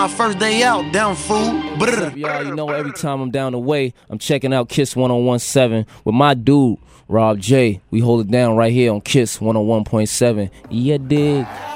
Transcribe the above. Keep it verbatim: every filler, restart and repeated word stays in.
my first day out, damn fool. What's up, y'all? You know, every time I'm down the way, I'm checking out Kiss one oh one point seven with my dude, Rob J. We hold it down right here on Kiss one oh one point seven. Yeah, dig.